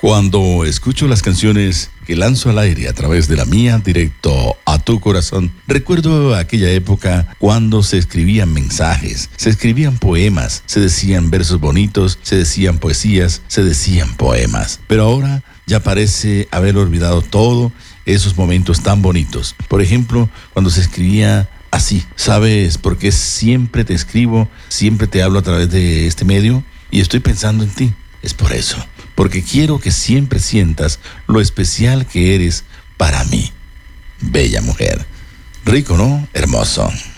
Cuando escucho las canciones que lanzo al aire a través de la mía, directo a tu corazón, recuerdo aquella época cuando se escribían mensajes, se escribían poemas, se decían versos bonitos, se decían poesías, se decían poemas. Pero ahora ya parece haber olvidado todo esos momentos tan bonitos. Por ejemplo, cuando se escribía así: ¿sabes por qué siempre te escribo, siempre te hablo a través de este medio? Y estoy pensando en ti. Es por eso, porque quiero que siempre sientas lo especial que eres para mí. Bella mujer. Rico, ¿no? Hermoso.